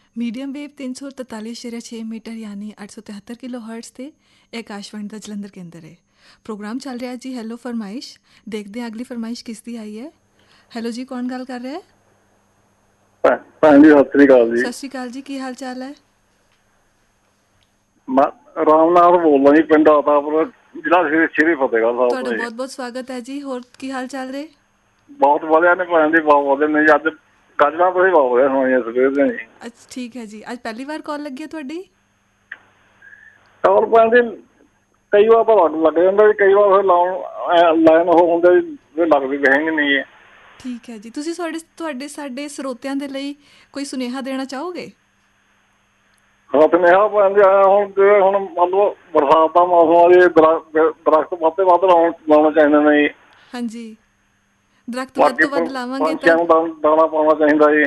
Medium wave 343.6 metre ਯਾਨੀ 873 kilo hertz ਤੇ ਇਹ ਆਕਾਸ਼ਵਾਣੀ ਦਾ ਜਲੰਧਰ ਕੇਂਦਰ ਹੈ। ਪ੍ਰੋਗਰਾਮ ਚੱਲ ਰਿਹਾ ਜੀ ਹੈਲੋ ਫਰਮਾਇਸ਼। ਦੇਖਦੇ ਹਾਂ ਅਗਲੀ ਫਰਮਾਇਸ਼ ਕਿਸ ਦੀ ਆਈ ਹੈ। ਹੈਲੋ ਜੀ, ਕੌਣ ਗੱਲ ਕਰ ਰਿਹਾ ਹੈ? ਭੈਣ ਜੀ ਸਤਿ ਸ੍ਰੀ ਅਕਾਲ ਜੀ। ਸਤਿ ਸ਼੍ਰੀ ਅਕਾਲ ਜੀ, ਕੀ ਹਾਲ ਚਾਲ ਹੈ? ਮੈਂ ਰਾਮਨਾਥ ਬੋਲਦਾ ਜੀ, ਪਿੰਡ ਆਤਾਪੁਰ, ਜ਼ਿਲ੍ਹਾ ਸ਼੍ਰੀ ਫਤਿਹਗੜ੍ਹ ਸਾਹਿਬ ਤੁਹਾਡਾ ਤੋਂ ਜੀ। ਬਹੁਤ ਬਹੁਤ ਸਵਾਗਤ ਹੈ ਜੀ। ਹੋਰ ਕੀ ਹਾਲ ਚਾਲ ਰਹੇ? ਬਹੁਤ ਵਧੀਆ ਨੇ ਭੈਣ ਜੀ, ਬਹੁਤ ਵਧੀਆ ਨੇ ਜੀ। ਅੱਜ ਗੱਲਾਂ ਤੁਸੀਂ ਬਹੁਤ ਵਧੀਆ ਸੁਣਾਈਆਂ ਸਵੇਰ ਦੀਆਂ ਜੀ। ਅੱਛਾ ਠੀਕ ਹੈ ਜੀ। ਅੱਜ ਪਹਿਲੀ ਵਾਰ ਕਾਲ ਲੱਗੀ ਹੈ ਤੁਹਾਡੀ? ਹੋਰ ਭੈਣ ਜੀ ਕਈ ਵਾਰ ਤਾਂ ਲੱਗ ਜਾਂਦਾ ਜੀ, ਕਈ ਵਾਰ ਫਿਰ ਲਾਈਨ ਉਹ ਹੁੰਦੇ ਜੀ ਲੱਗਦੀ ਕਹੇਂਗੇ ਨਹੀਂ ਜੀ। ਠੀਕ ਹੈ ਜੀ। ਤੁਸੀਂ ਤੁਹਾਡੇ ਸਾਡੇ ਸਰੋਤਿਆਂ ਦੇ ਲਈ ਕੋਈ ਸੁਨੇਹਾ ਦੇਣਾ ਚਾਹੋਗੇ? ਹਾਂ ਸੁਨੇਹਾ ਭੈਣ ਜੀ ਆਇਆ ਹੁਣ ਜਿਵੇਂ ਹੁਣ ਮੰਨ ਲਓ ਬਰਸਾਤ ਦਾ ਮੌਸਮ ਆ ਜੀ, ਦਰਖਤ ਵੱਧ ਤੋਂ ਵੱਧ ਲਾਉਣੇ ਚਾਹੀਦੇ ਨੇ ਜੀ। ਹਾਂਜੀ, ਦਰਖਤ ਵੱਧ ਬਾਕੀ ਤੋਂ ਵੱਧ ਲਾਵਾਂਗੇ ਤਾਂ ਪੰਛੀਆਂ ਨੂੰ ਦਾਣਾ ਪਾਉਣਾ ਚਾਹੀਦਾ ਜੀ।